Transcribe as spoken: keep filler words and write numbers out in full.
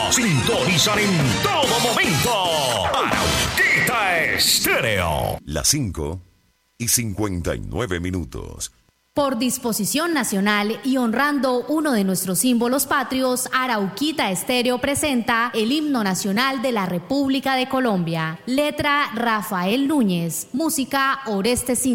sintonizan en todo momento Arauquita Estéreo. Las cinco y cincuenta y nueve minutos. Por disposición nacional y honrando uno de nuestros símbolos patrios, Arauquita Estéreo presenta el himno nacional de la República de Colombia. Letra Rafael Núñez. Música Oreste Cinta.